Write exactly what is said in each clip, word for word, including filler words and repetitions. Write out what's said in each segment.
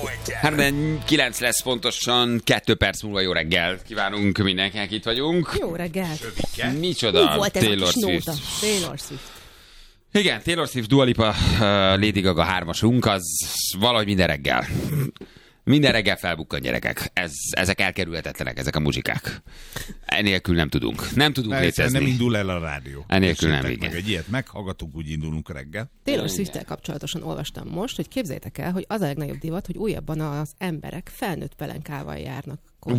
három kilenc lesz pontosan, kettő perc múlva jó reggel. Kívánunk mindenkinek, itt vagyunk. Jó reggel. Micsoda? Mi volt ez Taylor a kis Swift. nóta? Taylor Swift. Igen, Taylor Swift, Dua Lipa, uh, Lady Gaga hármasunk, az valahogy minden reggel. Minden reggel felbukkan, gyerekek. Ez, ezek elkerülhetetlenek, ezek a muzsikák. Enélkül nem tudunk. Nem tudunk létezni. Nem indul el a rádió. Enélkül nem, meg igen. egy ilyet meghallgatunk, úgy indulunk reggel. Taylor Swift-tel kapcsolatosan olvastam most, hogy képzeljétek el, hogy az a legnagyobb divat, hogy újabban az emberek felnőtt pelenkával járnak.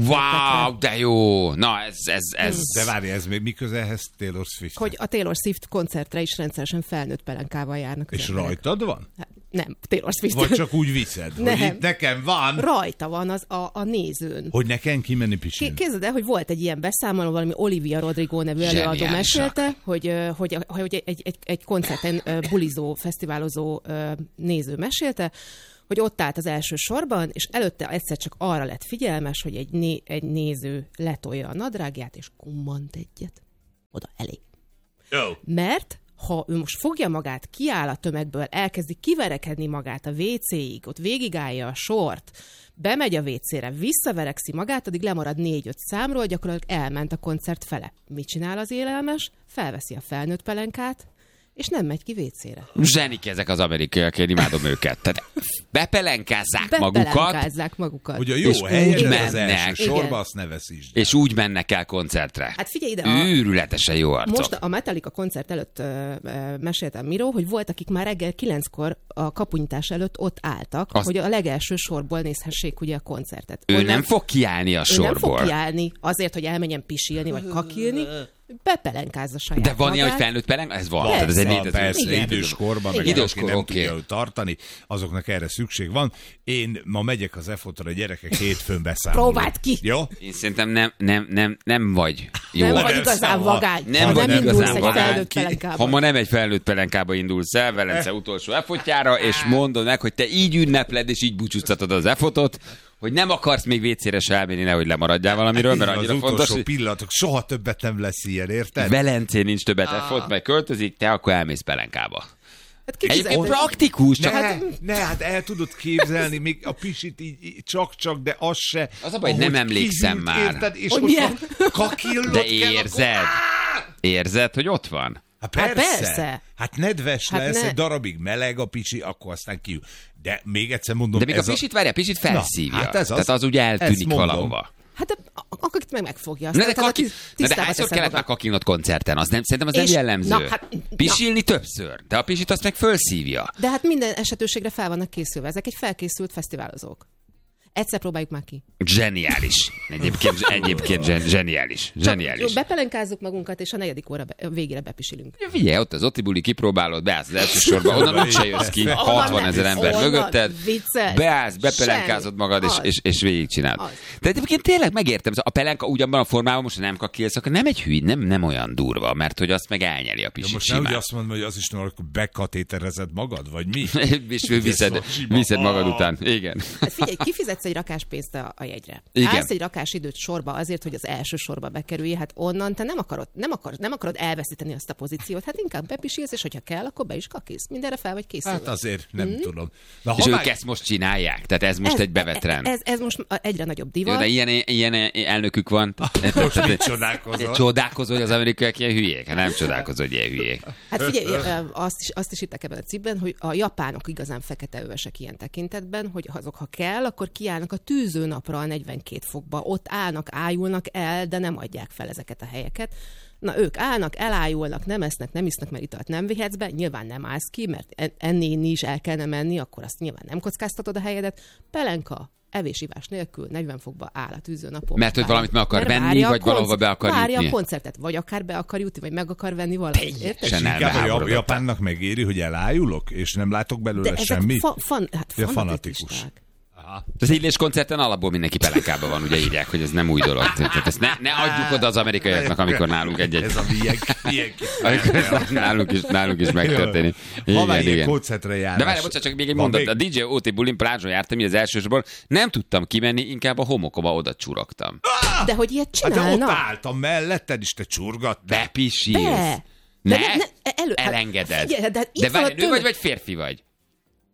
Wow, de jó! Na, ez... ez, ez... De várj, ez még mi közelhez Taylor Swift? Hogy a Taylor Swift koncertre is rendszeresen felnőtt pelenkával járnak. És emberek. rajtad van? Hát, nem, Taylor Swift. Vagy csak úgy viszed, Nem. hogy itt nekem van, Rajta van az a, a nézőn. hogy nekem kimenni pisilni. Képzeld el, hogy volt egy ilyen beszámoló, valami Olivia Rodrigo nevű előadó Zseniálisak. mesélte, hogy, ö, hogy, hogy egy, egy, egy koncerten ö, bulizó, fesztiválozó ö, néző mesélte, hogy ott állt az első sorban, és előtte egyszer csak arra lett figyelmes, hogy egy, né, egy néző letolja a nadrágját, és kummant egyet. Oda elég. Jó. Mert ha ő most fogja magát, kiáll a tömegből, elkezdi kiverekedni magát a vécéig, ott végigállja a sort, bemegy a vécére, visszaverekszi magát, addig lemarad négy-öt számról, gyakorlatilag elment a koncert fele. Mit csinál az élelmes? Felveszi a felnőtt pelenkát, és nem megy ki vécére. Zsenik ezek az amerikaiak, én imádom őket. Tehát bepelenkázzák magukat, Bepelenkázzák magukat. Hogy a jó És helyen úgy az mennek. első sorba, Igen. azt ne veszítsd. és úgy mennek el koncertre. Hát figyelj ide, a, Őrületesen jó arcok. most a Metallica koncert előtt ö, ö, meséltem Miró, hogy volt, akik már reggel kilenckor a kapunyítás előtt ott álltak, Azt- hogy a legelső sorból nézhessék ugye a koncertet. Ő Onnan- nem fog kiállni a ő nem sorból. fog kiállni azért, hogy elmenjen pisilni, vagy kakilni, bepelenkázza saját De van ilyen, hogy magát. felnőtt pelenk? Ez van. Persze. Tehát ez egy Van, létező. persze, Igen. időskorban, meg Időskor, aki nem oké. tudja őt tartani, azoknak erre szükség van. Én ma megyek az efotra, a gyerekek hétfőn beszámolnak. Próbáld ki! Jó? Én szerintem nem, nem, nem, nem vagy jó. Nem arc. vagy igazán szóval- vagány. Nem ha vagy nem indulsz igazán egy vagány. felnőtt Ki- pelenkába. Ha ma nem egy felnőtt pelenkába indulsz el, Velence utolsó efotjára, és mondod meg, hogy te így ünnepled, és így búcsúztatod az efotot, hogy nem akarsz még vécére se elmenni, nehogy lemaradjál valamiről, mert Az annyira utolsó fontos, hogy pillanatok, soha többet nem lesz ilyen, érted? Velencén nincs többet efot, meg költözik, te akkor elmész pelenkába. Hát kifizet- Egyébként praktikus, Ne, csak hát, ne, hát el tudod képzelni, még a pisit így, így csak-csak, de az se. Az a baj, hogy ahogy nem emlékszem kihűlt, már. Érted? És Hogy most milyen? a kakillot de kell, érzed, akkor... érzed, hogy ott van? Hát Hát persze. persze. Hát nedves Hát lesz, ne- egy darabig meleg a pisi, akkor aztán ki. De még egyszer mondom, De még ez a pisit, várjál, pisit felszívja. hát ez az. Tehát az úgy eltűnik Ezt mondom. valahova. Hát de, akkor itt meg megfogja. Na de, Aztán kaki... utána Na de tisztába hányszor teszed kellett már magad. kakinod koncerten? Az nem, szerintem az És- nem jellemző. na, hát- Pisilni többször, de a pisit azt meg fölszívja. De hát minden esetőségre fel vannak készülve. Ezek egy felkészült fesztiválozók. Egyszer próbáljuk már ki. Zseniális. Egyébként, egyébként zsen, zseniális. Csak Zseniális. bepelenkázzuk magunkat, és a negyedik óra be, végére bepisilünk. Figyelj, ott az Otibuli kipróbálod, beállsz az első sorba, onnan úgyse jössz ki, Onnan hatvan ezer nem. ember Onnan mögötted, vicces. beállsz, bepelenkázod Semmi. magad, és, Az. és, és végigcsinálod. Az. De egyébként tényleg megértem, a pelenka ugyanban a formában, most ha nem kakilsz, akkor nem egy hülye, nem, nem olyan durva, mert hogy azt meg elnyeli a De pisit most nem úgy simán. azt mondom, hogy az is nem, akkor bekatéterezed magad, vagy mi? És viszed, viszed magad után. Igen. Hát figyelj, kifizetsz egy rakás pénzt a, a jegyre. Igen. Állsz egy rakás időt sorba azért, hogy az első sorba bekerülj, hát onnan te nem akarod, nem akarod, nem akarod elveszíteni azt a pozíciót, hát inkább bepisilsz, és hogyha kell, akkor be is kakilsz. Mindenre fel vagy készülve. Hát azért nem Mhm. tudom. Na, És ha ők már... ezt most csinálják? Tehát ez most ez, egy bevett trend. Ez, ez most egyre nagyobb Jó, divat. de ilyen, ilyen elnökük van. Most mit csodálkozol? Csodálkozol, hogy az amerikaiak ilyen hülyék? Hát nem csodálkozol, hogy ilyen hülyék. Hát figyelj, azt is, azt is írták ebben a cikkben, hogy a japánok igazán feketeövesek ilyen tekintetben, hogy azok, ha kell, akkor kiállnak a tűzőnapra a negyvenkét fokba. Ott állnak, ájulnak el, de nem adják fel ezeket a helyeket. Na, ők állnak, elájulnak, nem esznek, nem isznak, mert italt nem vihetsz be, nyilván nem állsz ki, mert ennél is el kellene menni, akkor azt nyilván nem kockáztatod a helyedet. Pelenka, evés-ivás nélkül negyven fokba áll a tűzőnapon. Mert hogy valamit meg akar Mert venni, várja a vagy valahova konc- be akar Várja jutni. a koncertet, vagy akár be akar jutni, vagy meg akar venni valamit. Érted? Teljesen Inkább a elmeháborodottan. japánnak megéri, hogy elájulok, és nem látok belőle De ezek semmi. fa- fan, hát Ja, fanatikusták. fanatikus. Az Illés koncerten alapból mindenki pelenkában van, ugye írják, hogy ez nem új dolog. Tehát ezt ne, ne adjuk oda az amerikaiaknak, amikor nálunk egy-egy... Ez a milyen, milyen kis Amikor ez nálunk is, nálunk is megtörténik. Ha már Igen, ilyen igen. koncertre járás. De várj, bocsánat, csak még egy Van mondat. még? A dé dzsé o té bulin plázson jártam, így az elsősorban nem tudtam kimenni, inkább a homokba oda csurogtam. De hogy ilyet Hát de ott csinálnak? álltam melletted, és te csurgattál. Bepisilsz. Be. Ne, De ne- ne- elő- hát elengeded. figyelj, de hát itt de van várj, a nő vagy, tömeg. vagy férfi vagy?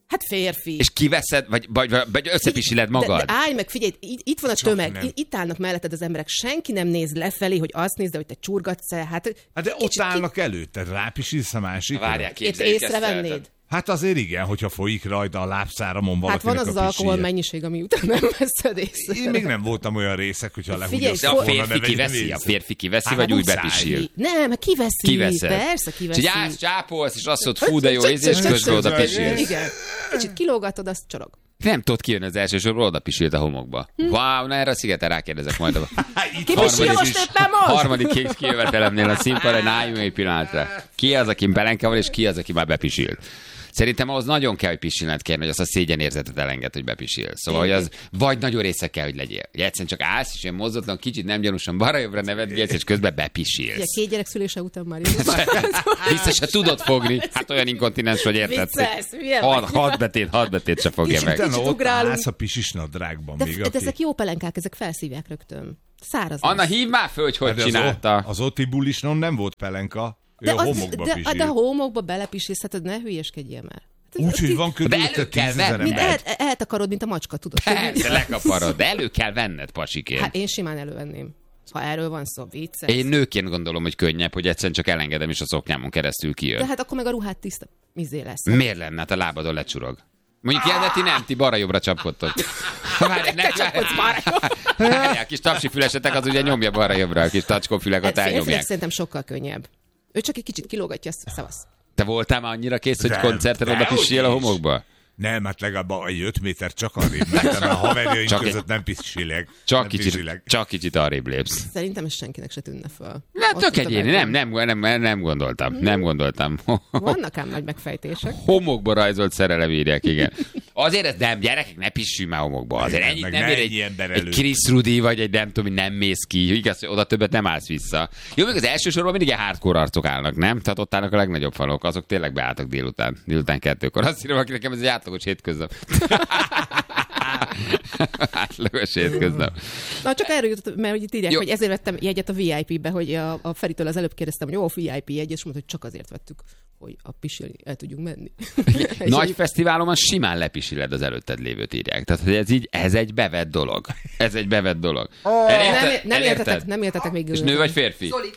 Hát férfi. És kiveszed, vagy, vagy, vagy összepisiled magad? De, de állj meg, figyelj, itt, itt van a Csak tömeg, nem. itt állnak melletted az emberek, senki nem néz lefelé, hogy azt nézd, hogy te csurgatsz el. Hát, Hát de ott kicsit állnak előtte, rápisilsz a másikra. Várják, ki, épp képzeljük ezt el. észrevennéd. Hát azért igen, hogyha folyik rajta a lábszáramon Hát valakinek van az az a alkohol pisilje. mennyiség, ami után nem veszed észre. Én még nem voltam olyan részek, hogyha Figyelj, lehúgyozsz De a Hol- férfi kiveszi, a férfi kiveszi, Hát vagy úgy muszáj. bepisil? Nem, hát kiveszi. Kiveszed. Persze, És kiveszi. így állsz, csápolsz, és azt mondod, fú, de jó íz, és Csak- közben oda csak- pisilsz. Igen. Kicsit kilógatod, azt csorog. Nem tudod kijönni az első sorból, oda pisilt a homokba. Wow, na erre a szigeten rákérdezek majd a Ki pisil most éppen most? harmadik kék kijövetelemnél a színpadon, álljunk egy pillanatra. Ki az, aki pelenke van, és ki az, aki már bepisilt? Szerintem ahhoz nagyon kell, hogy pisilned kérni, hogy azt a szégyenérzetet elenged, hogy bepisil. Szóval, hogy az vagy nagyon része kell, hogy legyél. Hogy egyszerűen csak állsz, és ilyen mozdotlan, kicsit nem gyanúsan balra-jobbra nevetgélsz, és közben Ugye, bepisilsz. két gyerek szülése után már jó. Vissza se tudod fogni. Hát olyan inkontinens, hogy érted. Viccelsz, hülye Hat, vagy. hat betét, hat betét se fogja És meg. utána Kicsit ott ugrálunk. állsz a pisis nadrágban De, még. de aki- ezek jó pelenkák, ezek felszívják rögtön. Száraz Anna, lesz. hívd már föl, hogy hogy Hát az, csinálta. o- az Oti bulisnon nem volt pelenka. Ő De, a az, homokba de, pisil. de a homokba belepisilsz, ne hülyeskedjél már. Hát ez- Úgyhogy ez- van De körülötte elő kell tízezer venni. Mint ember. el, eltakarod, mint a macska, tudod. Persze, lekaparod, de elő kell venned, pasikén. Hát én simán elővenném. Ha erről van szó, vicces. Én nőként gondolom, hogy könnyebb, hogy egyszerűen csak elengedem, és a szoknyámon keresztül kijön. De hát akkor meg a ruhát tiszta izé lesz. Miért lenne? Hát a lábadon lecsurog. Mondjuk ilyen, de ti nem, ti balra-jobbra csapkodtok. Várj, ne csapkodsz balra. Várjál, kis tapsifülesetek, az ugye nyomja balra-jobbra, a kis tacskófülek ott Férfiak elnyomják. szerintem sokkal könnyebb. Ő csak egy kicsit kilógatja, azt szavasz. Te voltál már annyira kész, hogy Nem, koncerten oda dehogy pisil a is. homokba? Nem, hát legalább egy öt méter csak arrébb mentem, a haverjaink Csak között egy- nem pisilek. Csak nem kicsit, pisilek. csak kicsit arrébb lépsz. Szerintem ez senkinek se tűnne föl. Nem, Ott tök itt a egyéni, nem, belken. nem, nem, nem gondoltam, nem gondoltam. Vannak ám nagy megfejtések. Homokba rajzolt szerelem írják, igen. Azért ez nem, gyerekek, ne pissünk már homokba. Azért Igen, ennyit meg nem ne ér ennyi egy, ember egy előtt. Chris Rudy, vagy egy nem tudom, nem mész ki. Igaz, hogy oda többet nem állsz vissza. Jó, még az első sorban mindig ilyen hardcore arcok állnak, nem? Tehát ott állnak a legnagyobb falok, azok tényleg beálltak délután, délután kettőkor. Azt írom, aki nekem ez egy átlagos hétköznap. átlagos hétköznap. Na, csak erről jutott, mert hogy itt írják, Jó. hogy ezért vettem jegyet a vé i pé-be, hogy a, a Feritől az előbb kérdeztem, hogy jó, a vé i pé jegy, és mondta, hogy csak azért vettük, hogy a pisilni el tudjunk menni. És Nagy így- fesztiválon simán lepisiled az előtted lévőt, írják. Tehát, hogy ez így, ez egy bevett dolog. Ez egy bevett dolog. Elérted? nem, nem, Elérted? értetek, nem értetek még. És nő vagy férfi? Zoli.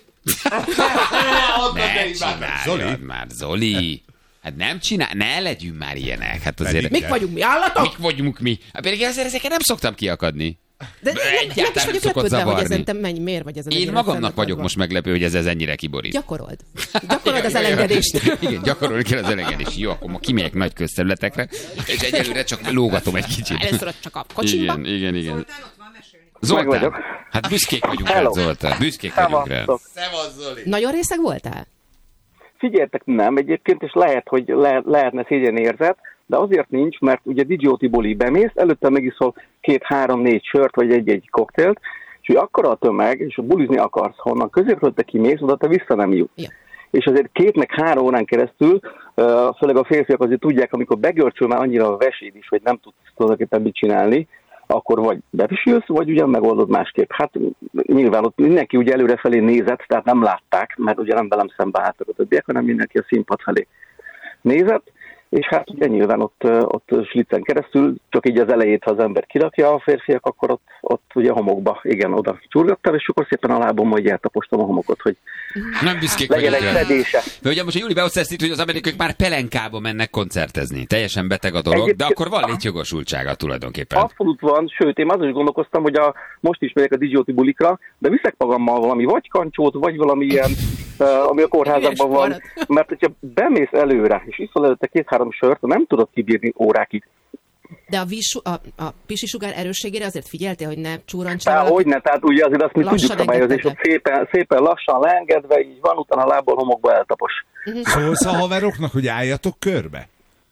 Ne csináljad Zoli? már, Zoli. Hát nem csinál, ne legyünk már ilyenek. Hát azért... Pedig- Mik vagyunk mi, állatok? Mik vagyunk mi? Hát pedig ezért ezeket nem szoktam kiakadni. De nem, nem, nem egyáltalán is vagyok szokott lepődve, hogy zavarni. ezen te mennyi, miért vagy ezen Én ennyire magamnak fennakadva. vagyok most meglepő, hogy ez, ez ennyire kiborít. Gyakorolod. Gyakorolod az elengedést. Igen, gyakorolni kell az elengedést. Jó, akkor ma kimegyek nagy közterületekre, és egyelőre csak lógatom egy kicsit. Először csak a kocsimba. Igen, igen, igen. Zoltán ott van, mesélni. Zoltán, vagyok. hát büszkék vagyunk rá, Hello. Zoltán. Büszkék vagyunk rá. Szevasztok. Nagyon részeg voltál? Figyeljetek, nem egyébként, és lehet, hogy le, lehetne szégyenérzet, de azért nincs, mert ugye dé jé o Tiboli bemész, előtte megiszol két-három-négy sört, vagy egy-egy koktélt, és hogy akkora a tömeg, és bulizni akarsz, honnan középről te kimész, oda te vissza nem jutsz. Ja. És azért két meg három órán keresztül, uh, főleg a férfiak azért tudják, amikor begörcsöl már annyira a veséd is, hogy nem tudsz tulajdonképpen mit csinálni, akkor vagy bepisülsz, vagy ugyan megoldod másképp. Hát nyilván ott mindenki ugye előrefelé nézett, tehát nem látták, mert ugye nem velem szembe álltak a többiek, hanem mindenki a színpad felé nézett, és hát ugye nyilván ott, ott slicen keresztül, csak így az elejét, ha az ember kirakja a férfiak, akkor ott, ott ugye a homokba, igen, oda csurgattam, és akkor szépen a lábom majd eltapostam a homokot, hogy Nem büszkék legyen vagyunk egy rá. fedése. Mert ugye most a Júli beosztás itt, hogy az amerikaiak már pelenkába mennek koncertezni. Teljesen beteg a dolog, de Egyébként- akkor van létjogosultsága tulajdonképpen. Abszolút van, sőt, én azon is gondolkoztam, hogy a, most is megyek a dé jé o bulikra, de viszek magammal valami vagy kancsót, vagy valami ilyen, uh, ami a kórházakban van, Üres mert hogyha bemész előre, és iszol előtte két-három sört, nem tudod kibírni órákig. De a, vízsu, a, a pisisugár erősségére azért figyeltél, hogy ne csúrancs Tehát hogy ne, tehát ugye azért azt mi Lassan tudjuk szabályozni, és ott engedtek szépen, szépen lassan leengedve, így van, utána a lábból homokba eltapos. Szólsz a haveroknak, hogy álljatok körbe?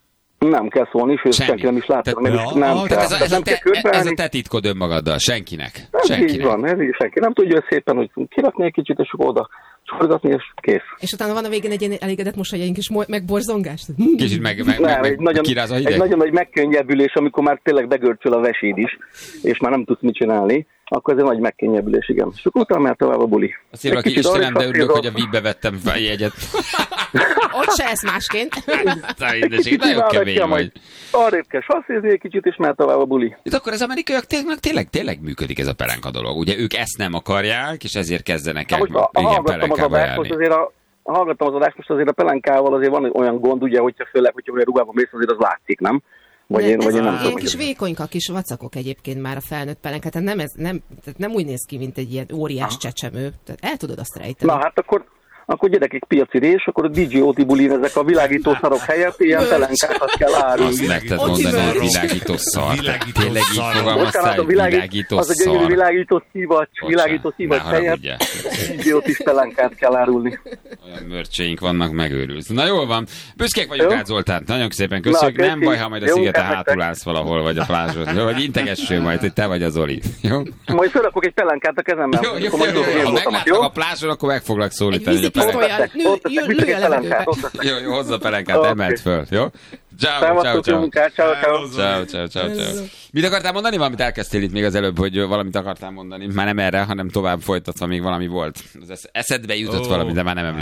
Nem kell szólni, sőt, Semmi. senki nem is látta, Tehát- nem, is, Ja, nem tehát kell. Ez a, ez, a nem kell te, ez a körbeállni. te titkod önmagaddal, senkinek. Ez így Senkinek. van, ez így senki. Nem tudja szépen, hogy kirakni egy kicsit, és akkor oda csorgatni, és kész. És utána van a végén egy ilyen elégedett mosoly, egy kis mo- megborzongás. Kicsit meg, meg, Nem, meg, egy meg nagyon, kiráz a egy hideg. nagyon nagy megkönnyebbülés, amikor már tényleg begörcsöl a veséd is, és már nem tudsz mit csinálni, akkor ez egy nagy megkényebbülés, igen. És akkor utána már tovább a buli. Azt írva, aki Istenem, de örülök, hogy a vízbe vettem fel jegyet. Ott se ez másként. Nagyon kemény vagy. Arrébb kell sasszézni egy kicsit, és már tovább a buli. Itt akkor az amerikaiak tényleg, tényleg, tényleg működik ez a pelenka dolog. Ugye ők ezt nem akarják, és ezért kezdenek el Na, igen, pelenkába járni. Hallgattam az adást, most azért a pelenkával azért van olyan gond, ugye, hogyha főleg, hogyha olyan ruhában mész, azért az látszik, nem? Vagy én, vagy én nem ilyen kis vékonyka, kis vacakok egyébként már a felnőtt pelenka, tehát nem, ez, nem, tehát nem úgy néz ki, mint egy ilyen óriás csecsemő. Tehát el tudod azt rejteni. Na hát akkor, akkor gyerekek piaci rés, akkor a dé jé o té bulin ezek a világító szarok helyett ilyen pelenkákat kell árulni. Azt nekted mondani, hogy világító szar. Világító Tényleg így szar. fogalmaztál, hogy világító az a gyönyörű szar. világító szívacs, világító szívacs helyett dé jé o té pelenkát kell árulni. Olyan mörcseink vannak, megőrülsz. Na jól van. Büszkék vagyunk rád, Zoltán. Nagyon szépen köszönjük. Na, nem baj, ha majd a jó, szigeten nektek. hátul állsz valahol, vagy a plázson. Jó, vagy integesső majd, hogy te vagy az Zoli. Jó? Majd felrakok egy pelenkát a kezemben. Jó, jó, Akkor majd jó, én jó. Ha voltam, meglátnak jó? a plázson, akkor meg foglak Egy szólítani. hogy a pelenka- vízipisztolyjal Ott lő, teszek, lő, viszek lő egy a levegőbe. pelenkát, ott teszek. Jó, jó, hozza a pelenkát, Oké. emeld föl, jó? Ciao, ciao, Szevasztok, jó ciao. munkát, ciao, ciao. Ciao, ciao, ciao, ciao. Mit akartál mondani? Valamit elkezdtél itt még az előbb, hogy valamit akartál mondani. Már nem erre, hanem tovább folytatva még valami volt. Az eszedbe jutott Ó. valami, de már nem emlékszem.